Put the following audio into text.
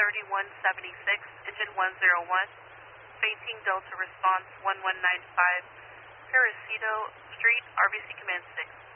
3176, engine 101, Beijing Delta response 1195, Perecito Street, RBC Command 6.